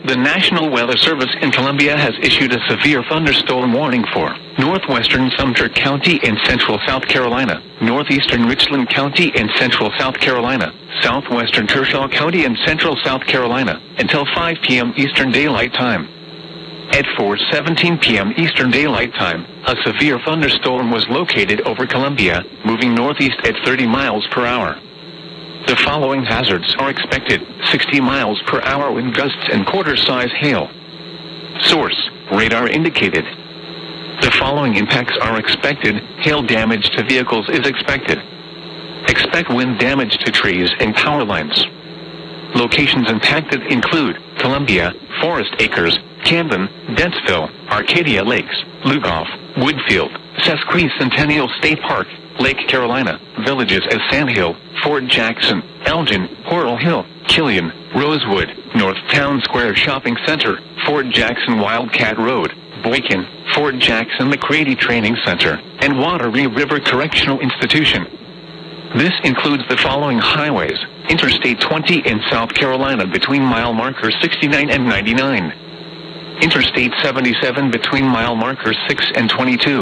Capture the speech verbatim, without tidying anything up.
The National Weather Service in Columbia has issued a severe thunderstorm warning for northwestern Sumter County in central South Carolina, northeastern Richland County in central South Carolina, southwestern Kershaw County in central South Carolina, until five p m Eastern Daylight Time. At four seventeen p m Eastern Daylight Time, a severe thunderstorm was located over Columbia, moving northeast at thirty miles per hour. The following hazards are expected: sixty miles per hour wind gusts and quarter-size hail. Source: radar indicated. The following impacts are expected: hail damage to vehicles is expected. Expect wind damage to trees and power lines. Locations impacted include Columbia, Forest Acres, Camden, Dentsville, Arcadia Lakes, Lugoff, Woodfield, Sesquicentennial State Park, Lake Carolina, villages as Sandhill, Fort Jackson, Elgin, Coral Hill, Killian, Rosewood, North Town Square Shopping Center, Fort Jackson Wildcat Road, Boykin, Fort Jackson McCready Training Center, and Wateree River Correctional Institution. This includes the following highways: Interstate twenty in South Carolina between mile markers sixty-nine and ninety-nine. Interstate seventy-seven between mile markers six and twenty-two.